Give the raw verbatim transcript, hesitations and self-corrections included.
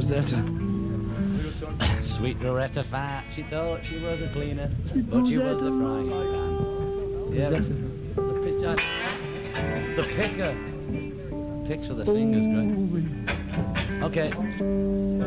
Rosetta. Sweet Loretta Fat. She thought she was a cleaner, Sweet but she was Rosetta. a frying pan. Yeah, Rosetta. the, pitcher, the picker. Picks with the fingers, great. Okay.